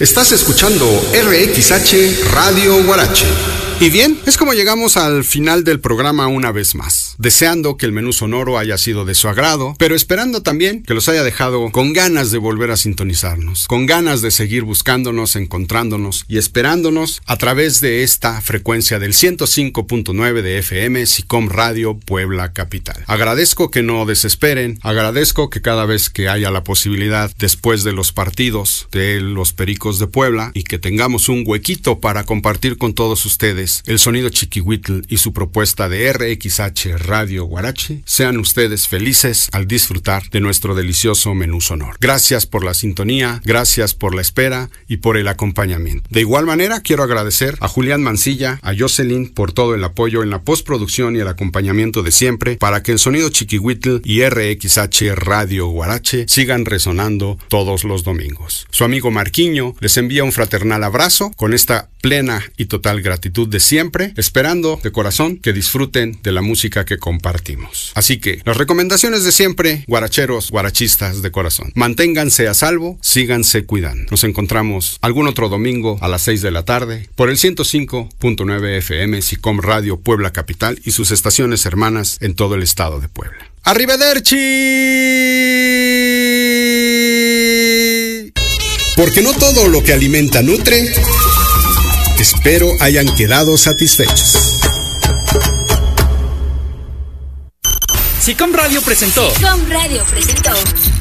Estás escuchando RXH Radio Huarache. Y bien, es como llegamos al final del programa una vez más, deseando que el menú sonoro haya sido de su agrado, pero esperando también que los haya dejado con ganas de volver a sintonizarnos, con ganas de seguir buscándonos, encontrándonos y esperándonos a través de esta frecuencia del 105.9 de FM SICOM Radio Puebla Capital. Agradezco que no desesperen, agradezco que cada vez que haya la posibilidad después de los partidos de los Pericos de Puebla y que tengamos un huequito para compartir con todos ustedes el sonido chiquihuitl y su propuesta de RXH Radio Huarache, sean ustedes felices al disfrutar de nuestro delicioso menú sonoro. Gracias por la sintonía, gracias por la espera y por el acompañamiento. De igual manera, quiero agradecer a Julián Mancilla, a Jocelyn por todo el apoyo en la postproducción y el acompañamiento de siempre para que el sonido chiquihuitl y RXH Radio Huarache sigan resonando todos los domingos. Su amigo Marquiño les envía un fraternal abrazo con esta plena y total gratitud de siempre, esperando de corazón que disfruten de la música que compartimos. Así que, las recomendaciones de siempre, guaracheros, guarachistas de corazón. Manténganse a salvo, síganse cuidando. Nos encontramos algún otro domingo a las 6 de la tarde por el 105.9 FM SICOM Radio Puebla Capital y sus estaciones hermanas en todo el estado de Puebla. ¡Arrivederci! Porque no todo lo que alimenta nutre. Espero hayan quedado satisfechos. SICOM Radio presentó.